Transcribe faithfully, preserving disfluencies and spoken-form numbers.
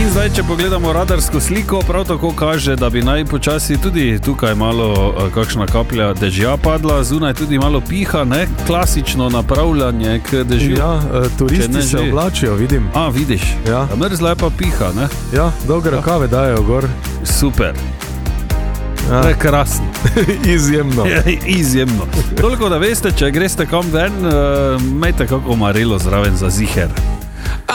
In zdaj, če pogledamo radarsko sliko, prav tako kaže, da bi naj počasi tudi tukaj malo kakšna kaplja dežja padla, zunaj tudi malo piha, ne? Klasično napravljanje k dežju. Ja, turisti se oblačijo, vidim. A, vidiš, ja. Mrzla je pa piha, ne? Ja, dolge rokave dajo gor. Super. Ja. Prekrasno. Izjemno. Izjemno. Toliko, da veste, če greste kam ven, imejte kako marelo zraven za ziher.